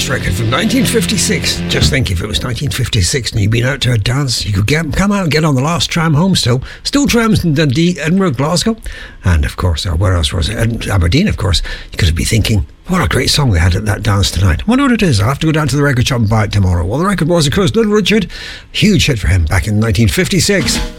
last record from 1956. Just think, if it was 1956 and you'd been out to a dance, you could come out and get on the last tram home still. Still trams in Dundee, Edinburgh, Glasgow. And of course, or where else was it? Aberdeen, of course. You could be thinking, what a great song they had at that dance tonight. I wonder what it is. I'll have to go down to the record shop and buy it tomorrow. Well, the record was, of course, Little Richard. Huge hit for him back in 1956.